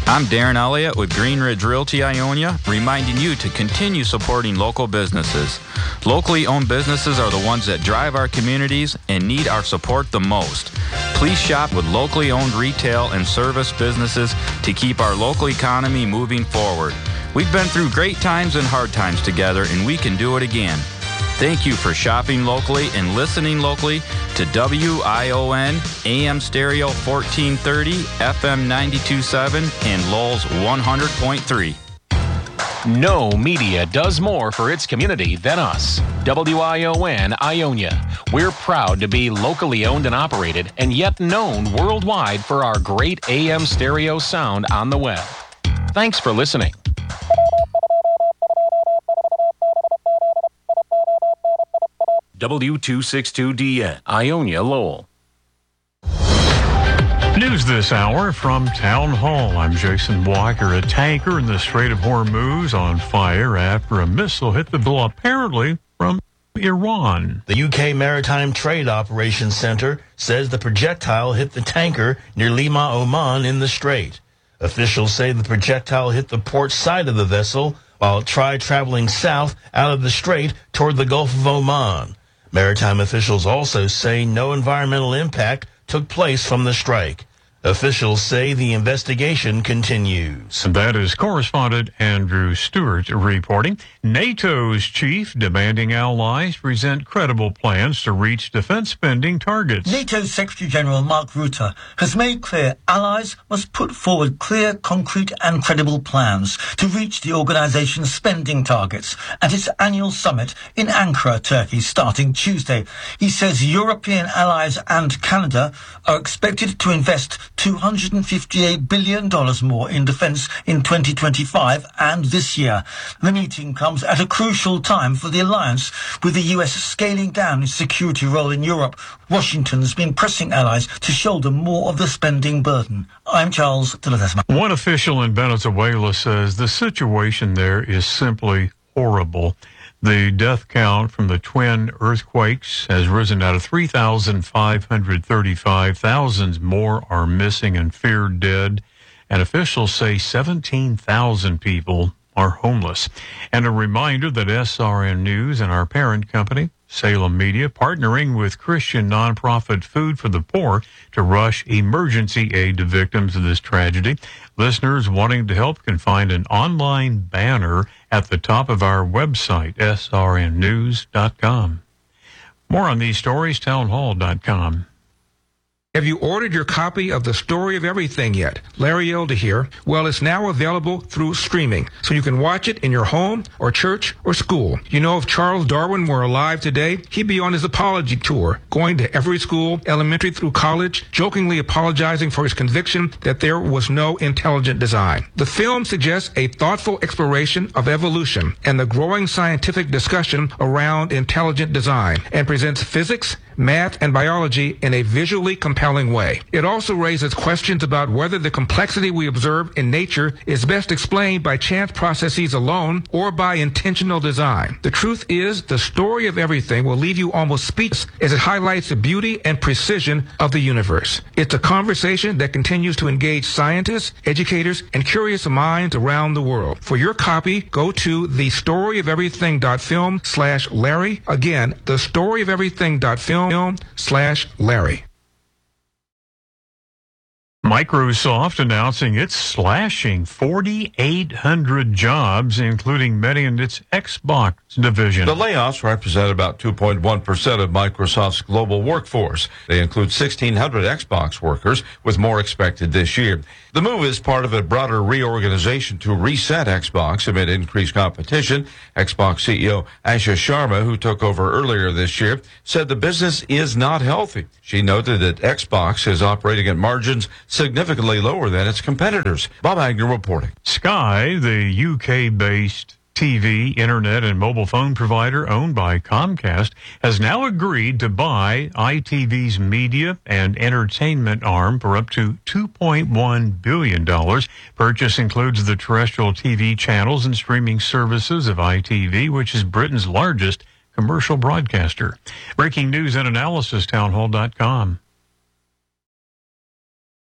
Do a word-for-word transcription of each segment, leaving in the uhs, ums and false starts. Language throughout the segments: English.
I'm Darren Elliott with Green Ridge Realty Ionia, reminding you to continue supporting local businesses. Locally owned businesses are the ones that drive our communities and need our support the most. Please shop with locally owned retail and service businesses to keep our local economy moving forward. We've been through great times and hard times together, and we can do it again. Thank you for shopping locally and listening locally to W I O N, A M Stereo fourteen thirty, F M ninety-two point seven, and Lowell's one hundred point three. No media does more for its community than us. W I O N Ionia. We're proud to be locally owned and operated, and yet known worldwide for our great A M stereo sound on the web. Thanks for listening. W two sixty-two D N, Ionia, Lowell. News this hour from Town Hall. I'm Jason Walker. A tanker in the Strait of Hormuz on fire after a missile hit the bill, apparently from Iran. The U K Maritime Trade Operations Center says the projectile hit the tanker near Lima, Oman in the strait. Officials say the projectile hit the port side of the vessel while it tried traveling south out of the strait toward the Gulf of Oman. Maritime officials also say no environmental impact took place from the strike. Officials say the investigation continues. That is correspondent Andrew Stewart reporting. NATO's chief demanding allies present credible plans to reach defense spending targets. NATO's Secretary-General Mark Rutte has made clear allies must put forward clear, concrete and credible plans to reach the organization's spending targets at its annual summit in Ankara, Turkey, starting Tuesday. He says European allies and Canada are expected to invest two hundred fifty-eight billion dollars more in defense in twenty twenty-five and this year. The meeting comes at a crucial time for the alliance, with the U S scaling down its security role in Europe. Washington's been pressing allies to shoulder more of the spending burden. I'm Charles de Ledesma. One official in Venezuela says the situation there is simply horrible. The death count from the twin earthquakes has risen out of three thousand five hundred thirty-five. Thousands more are missing and feared dead, and officials say seventeen thousand people are homeless. And a reminder that S R N News and our parent company, Salem Media, partnering with Christian nonprofit Food for the Poor to rush emergency aid to victims of this tragedy. Listeners wanting to help can find an online banner at the top of our website, S R N news dot com. More on these stories, town hall dot com. Have you ordered your copy of The Story of Everything yet? Larry Elder here. Well, it's now available through streaming, so you can watch it in your home or church or school. You know, if Charles Darwin were alive today, he'd be on his apology tour, going to every school, elementary through college, jokingly apologizing for his conviction that there was no intelligent design. The film suggests a thoughtful exploration of evolution and the growing scientific discussion around intelligent design, and presents physics, math, and biology in a visually compelling way. It also raises questions about whether the complexity we observe in nature is best explained by chance processes alone or by intentional design. The truth is, The Story of Everything will leave you almost speechless as it highlights the beauty and precision of the universe. It's a conversation that continues to engage scientists, educators, and curious minds around the world. For your copy, go to the story of everything dot film slash Larry. Again, the story of everything dot film slash Larry. Microsoft announcing it's slashing forty-eight hundred jobs, including many in its Xbox division. The layoffs represent about two point one percent of Microsoft's global workforce. They include sixteen hundred Xbox workers, with more expected this year. The move is part of a broader reorganization to reset Xbox amid increased competition. Xbox C E O Asha Sharma, who took over earlier this year, said the business is not healthy. She noted that Xbox is operating at margins significantly lower than its competitors. Bob Agnew reporting. Sky, the U K-based T V, internet, and mobile phone provider owned by Comcast, has now agreed to buy I T V's media and entertainment arm for up to two point one billion dollars. Purchase includes the terrestrial T V channels and streaming services of I T V, which is Britain's largest commercial broadcaster. Breaking news and analysis, town hall dot com.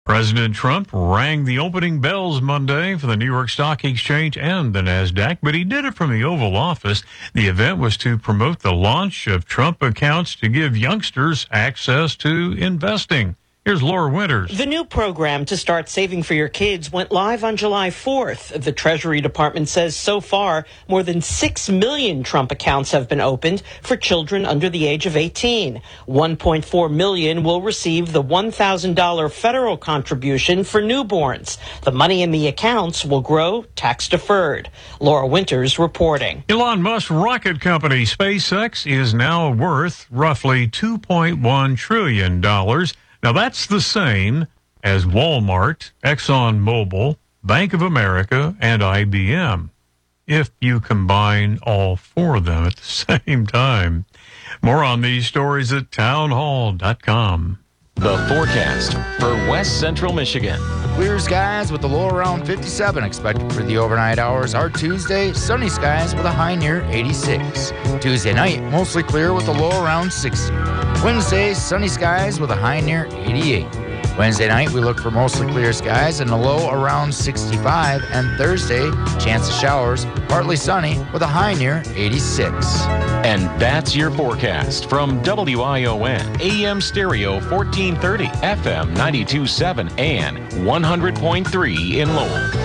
President Trump rang the opening bells Monday for the New York Stock Exchange and the NASDAQ, but he did it from the Oval Office. The event was to promote the launch of Trump accounts to give youngsters access to investing. Here's Laura Winters. The new program to start saving for your kids went live on July fourth. The Treasury Department says so far, more than six million Trump accounts have been opened for children under the age of eighteen. one point four million will receive the one thousand dollars federal contribution for newborns. The money in the accounts will grow tax deferred. Laura Winters reporting. Elon Musk's rocket company SpaceX is now worth roughly two point one trillion dollars. Now, that's the same as Walmart, ExxonMobil, Bank of America, and I B M, if you combine all four of them at the same time. More on these stories at townhall dot com. The forecast for West Central Michigan. Clear skies with a low around fifty-seven expected for the overnight hours. Our Tuesday, sunny skies with a high near eighty-six. Tuesday night, mostly clear with a low around sixty. Wednesday, sunny skies with a high near eighty-eight. Wednesday night, we look for mostly clear skies and a low around sixty-five. And Thursday, chance of showers, partly sunny with a high near eighty-six. And that's your forecast from W I O N, A M Stereo fourteen thirty, F M ninety-two point seven, and one hundred point three in Lowell.